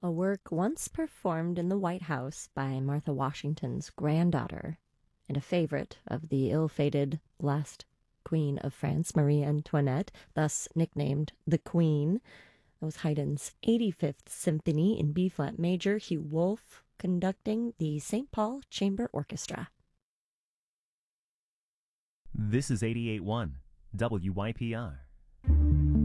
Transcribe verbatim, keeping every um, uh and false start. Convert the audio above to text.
A work once performed in the White House by Martha Washington's granddaughter and a favorite of the ill-fated last Queen of France, Marie Antoinette, thus nicknamed the Queen. That was Haydn's eighty-fifth Symphony in B-flat major, Hugh Wolf conducting the Saint Paul Chamber Orchestra. This is eighty-eight point one W Y P R.